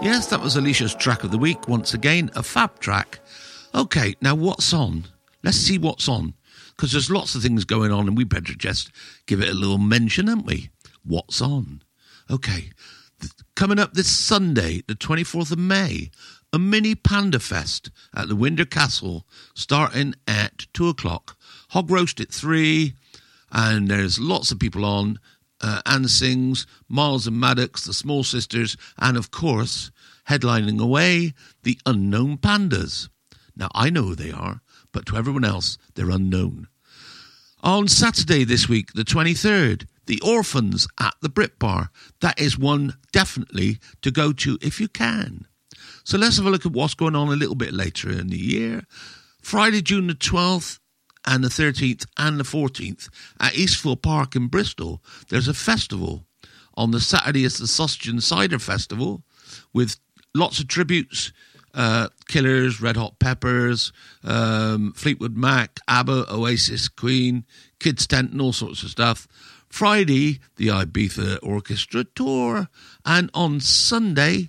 Yes, that was Alicia's track of the week. Once again, a fab track. Okay, now what's on? Let's see what's on. Because there's lots of things going on and we better just give it a little mention, haven't we? What's on? Okay, coming up this Sunday, the 24th of May, a mini Panda Fest at the Windsor Castle, starting at 2 o'clock. Hog roast at 3, and there's lots of people on. Anne Sings, Miles and Maddox, the Small Sisters, and of course, headlining away, the Unknown Pandas. Now, I know who they are, but to everyone else, they're unknown. On Saturday this week, the 23rd, the Orphans at the Brit Bar. That is one definitely to go to if you can. So let's have a look at what's going on a little bit later in the year. Friday, June the 12th, and the 13th and the 14th at Eastfield Park in Bristol, there's a festival. On the Saturday is the Sausage and Cider Festival with lots of tributes, Killers, Red Hot Peppers, Fleetwood Mac, ABBA, Oasis, Queen, Kids Tent and all sorts of stuff. Friday, the Ibiza Orchestra Tour. And on Sunday,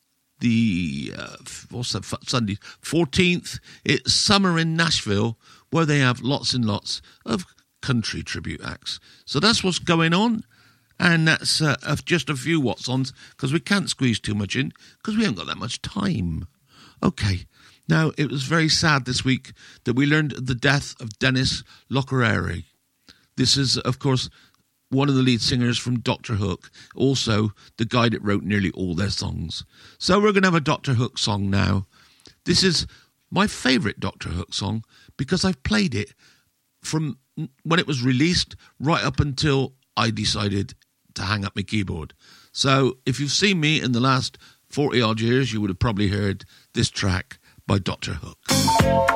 Sunday 14th, it's Summer in Nashville, where they have lots and lots of country tribute acts. So that's what's going on, and that's just a few what's ons, because we can't squeeze too much in, because we haven't got that much time. Okay, now it was very sad this week that we learned the death of Dennis Lockerary. This is, of course, one of the lead singers from Dr. Hook, also the guy that wrote nearly all their songs. So we're going to have a Dr. Hook song now. This is my favourite Dr. Hook song because I've played it from when it was released right up until I decided to hang up my keyboard. So if you've seen me in the last 40 odd years, you would have probably heard this track by Dr. Hook.